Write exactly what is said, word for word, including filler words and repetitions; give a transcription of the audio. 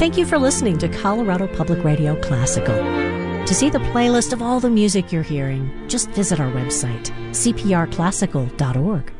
thank you for listening to Colorado Public Radio Classical. To see the playlist of all the music you're hearing, just visit our website, c p r classical dot org.